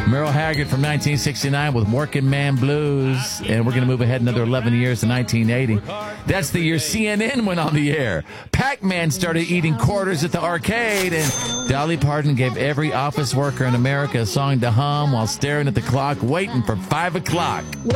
Merle Haggard from 1969 with Working Man Blues. And we're going to move ahead another 11 years to 1980. That's the year CNN went on the air. Pac-Man started eating quarters at the arcade. And Dolly Parton gave every office worker in America a song to hum while staring at the clock, waiting for 5 o'clock.